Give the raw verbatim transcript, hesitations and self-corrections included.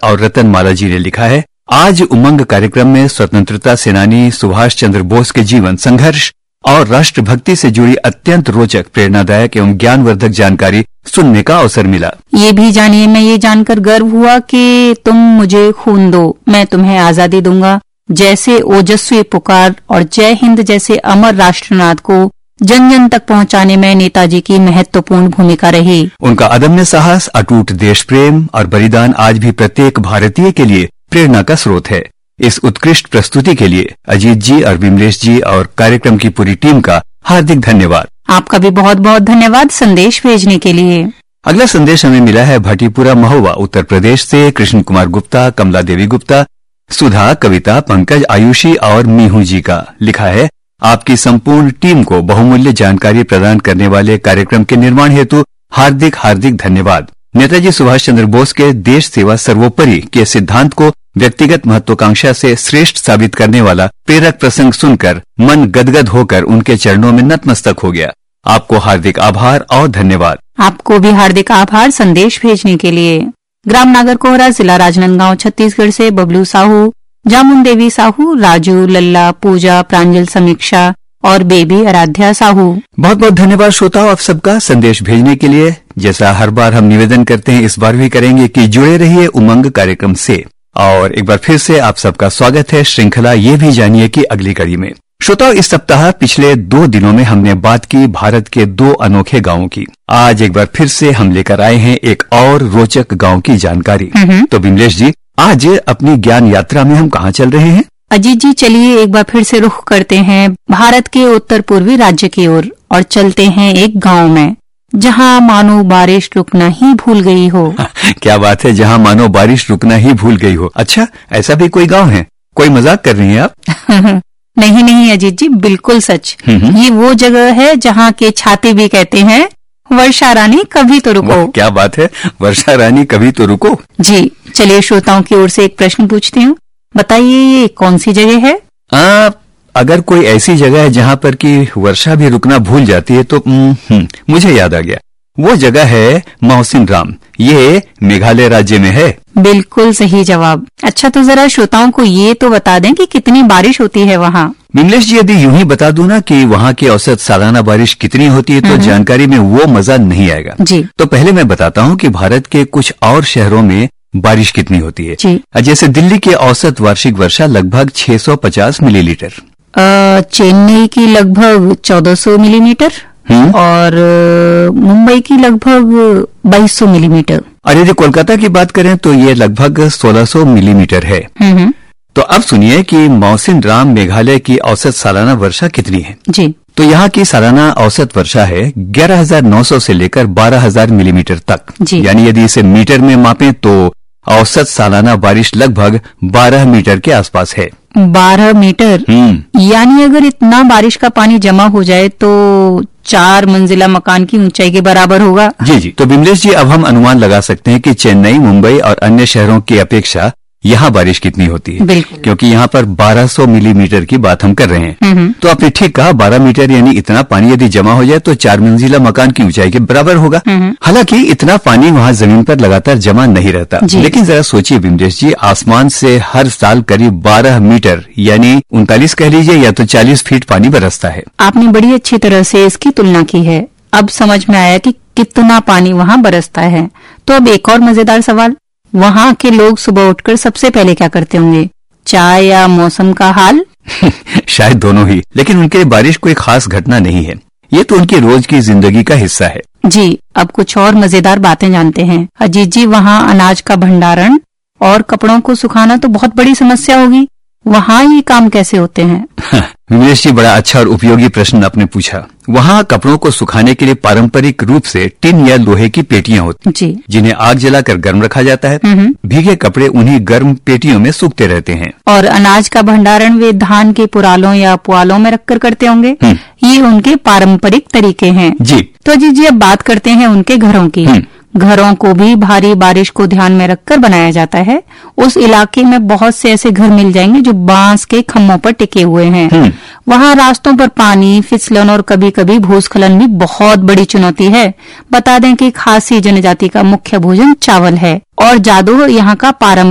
और रतन माला जी ने लिखा है, आज उमंग कार्यक्रम में स्वतंत्रता सेनानी सुभाष चंद्र बोस के जीवन, संघर्ष और राष्ट्रभक्ति से जुड़ी अत्यंत रोचक, प्रेरणादायक एवं ज्ञानवर्धक जानकारी सुनने का अवसर मिला। ये भी जानिए, मैं ये जानकर गर्व हुआ कि तुम मुझे खून दो, मैं तुम्हें आजादी दूंगा जैसे ओजस्वी पुकार और जय हिंद जैसे अमर राष्ट्रनाद को जन जन तक पहुंचाने में नेताजी की महत्वपूर्ण भूमिका रही। उनका अदम्य साहस, अटूट देश प्रेम और बलिदान आज भी प्रत्येक भारतीय के लिए प्रेरणा का स्रोत है। इस उत्कृष्ट प्रस्तुति के लिए अजीत जी और विमलेश जी और कार्यक्रम की पूरी टीम का हार्दिक धन्यवाद। आपका भी बहुत बहुत धन्यवाद संदेश भेजने के लिए। अगला संदेश हमें मिला है भाटीपुरा महोबा उत्तर प्रदेश से कृष्ण कुमार गुप्ता, कमला देवी गुप्ता, सुधा, कविता, पंकज, आयुषी और मीहू जी का। लिखा है, आपकी संपूर्ण टीम को बहुमूल्य जानकारी प्रदान करने वाले कार्यक्रम के निर्माण हेतु हार्दिक हार्दिक धन्यवाद। नेताजी सुभाष चंद्र बोस के देश सेवा सर्वोपरि के सिद्धांत को व्यक्तिगत महत्वाकांक्षा से श्रेष्ठ साबित करने वाला प्रेरक प्रसंग सुनकर मन गदगद होकर उनके चरणों में नतमस्तक हो गया। आपको हार्दिक आभार और धन्यवाद। आपको भी हार्दिक आभार संदेश भेजने के लिए। ग्राम नागरकोहरा, जिला राजनांदगांव, छत्तीसगढ़ से बबलू साहू, जामुन देवी साहू, राजू, लल्ला, पूजा, प्रांजल, समीक्षा और बेबी आराध्या साहू। बहुत बहुत धन्यवाद श्रोताओं आप सबका संदेश भेजने के लिए। जैसा हर बार हम निवेदन करते हैं, इस बार भी करेंगे कि जुड़े रहिए उमंग कार्यक्रम से। और एक बार फिर से आप सबका स्वागत है श्रृंखला ये भी जानिए की अगली कड़ी में। श्रोताओं, इस सप्ताह पिछले दो दिनों में हमने बात की भारत के दो अनोखे गांवों की। आज एक बार फिर से हम लेकर आए हैं एक और रोचक गांव की जानकारी। तो विमलेश जी, आज अपनी ज्ञान यात्रा में हम कहाँ चल रहे हैं? अजीत जी, चलिए एक बार फिर से रुख करते हैं भारत के उत्तर पूर्वी राज्य की ओर और, और चलते हैं एक गांव में जहां मानो बारिश रुकना ही भूल गई हो। क्या बात है, जहां मानो बारिश रुकना ही भूल गई हो। अच्छा, ऐसा भी कोई गांव है? कोई मजाक कर रही हैं आप? नहीं नहीं अजीत जी, बिल्कुल सच। ये वो जगह है जहाँ के छाते भी कहते हैं, वर्षा रानी कभी तो रुको। क्या बात है, वर्षा रानी कभी तो रुको। जी, चलिए श्रोताओं की ओर से एक प्रश्न पूछती हूँ, बताइए ये कौन सी जगह है? आ, अगर कोई ऐसी जगह है जहाँ पर की वर्षा भी रुकना भूल जाती है तो मुझे याद आ गया, वो जगह है मौसिन राम। ये मेघालय राज्य में है। बिल्कुल सही जवाब। अच्छा, तो जरा श्रोताओं को ये तो बता दें कि कितनी बारिश होती है वहाँ। विमलेश जी, यदि यूं ही बता दूं ना कि वहाँ की औसत सालाना बारिश कितनी होती है तो जानकारी में वो मजा नहीं आएगा जी। तो पहले मैं बताता हूँ कि भारत के कुछ और शहरों में बारिश कितनी होती है जी। जैसे दिल्ली की औसत वार्षिक वर्षा लगभग छह सौ पचास मिलीलीटर, चेन्नई की लगभग चौदह सौ मिलीमीटर और मुंबई की लगभग बाईस सौ मिलीमीटर। और यदि कोलकाता की बात करें तो ये लगभग सोलह सौ मिलीमीटर है। तो अब सुनिए कि मौसिन राम मेघालय की औसत सालाना वर्षा कितनी है जी। तो यहाँ की सालाना औसत वर्षा है ग्यारह हजार नौ सौ से लेकर बारह हजार मिलीमीटर तक। यानी यदि इसे मीटर में मापें तो औसत सालाना बारिश लगभग बारह मीटर के आसपास है। बारह मीटर, यानी अगर इतना बारिश का पानी जमा हो जाए तो चार मंजिला मकान की ऊंचाई के बराबर होगा। जी जी। तो विमलेश जी, अब हम अनुमान लगा सकते हैं कि चेन्नई, मुंबई और अन्य शहरों की अपेक्षा यहाँ बारिश कितनी होती है, क्योंकि यहाँ पर बारह सौ मिलीमीटर की बात हम कर रहे हैं। तो आपने ठीक कहा, बारह मीटर यानी इतना पानी यदि जमा हो जाए तो चार मंजिला मकान की ऊंचाई के बराबर होगा। हालांकि इतना पानी वहाँ जमीन पर लगातार जमा नहीं रहता, लेकिन जरा सोचिए विमलेश जी, आसमान से हर साल करीब बारह मीटर यानी उनतालीस कह लीजिए या तो चालीस फीट पानी बरसता है। आपने बड़ी अच्छी तरह से इसकी तुलना की है, अब समझ में आया कि कितना पानी वहाँ बरसता है। तो अब एक और मजेदार सवाल, वहाँ के लोग सुबह उठकर सबसे पहले क्या करते होंगे? चाय या मौसम का हाल? शायद दोनों ही, लेकिन उनके लिए बारिश कोई खास घटना नहीं है, ये तो उनकी रोज की जिंदगी का हिस्सा है। जी, अब कुछ और मजेदार बातें जानते हैं। अजीत जी, वहाँ अनाज का भंडारण और कपड़ों को सुखाना तो बहुत बड़ी समस्या होगी, वहाँ ये काम कैसे होते हैं? विमलेश जी, बड़ा अच्छा और उपयोगी प्रश्न आपने पूछा। वहाँ कपड़ों को सुखाने के लिए पारंपरिक रूप से टिन या लोहे की पेटियां होती जी, जिन्हें आग जलाकर गर्म रखा जाता है। भीगे कपड़े उन्हीं गर्म पेटियों में सूखते रहते हैं। और अनाज का भंडारण वे धान के पुरालों या पुआलों में रखकर करते होंगे। ये उनके पारंपरिक तरीके हैं जी। तो जी जी अब बात करते हैं उनके घरों की। घरों को भी भारी बारिश को ध्यान में रखकर बनाया जाता है। उस इलाके में बहुत से ऐसे घर मिल जाएंगे जो बांस के खम्भों पर टिके हुए हैं। वहाँ रास्तों पर पानी, फिसलन और कभी कभी भूस्खलन भी बहुत बड़ी चुनौती है। बता दें कि खासी जनजाति का मुख्य भोजन चावल है और जादू यहाँ का पारंपरिक